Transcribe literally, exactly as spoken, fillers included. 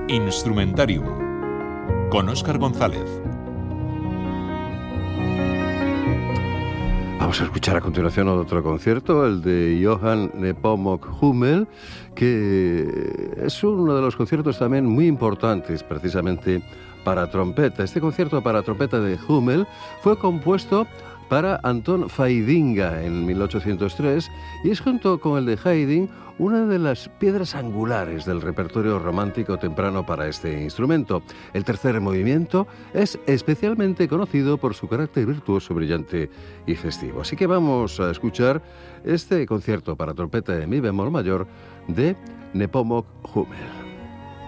Instrumentarium con Óscar González. Vamos a escuchar a continuación otro concierto, el de Johann Nepomuk Hummel, que es uno de los conciertos también muy importantes precisamente para trompeta. Este concierto para trompeta de Hummel fue compuesto para Anton Faidinga en mil ochocientos tres y es, junto con el de Haydn, una de las piedras angulares del repertorio romántico temprano para este instrumento. El tercer movimiento es especialmente conocido por su carácter virtuoso, brillante y festivo. Así que vamos a escuchar este concierto para trompeta de mi bemol mayor de Nepomuk Hummel.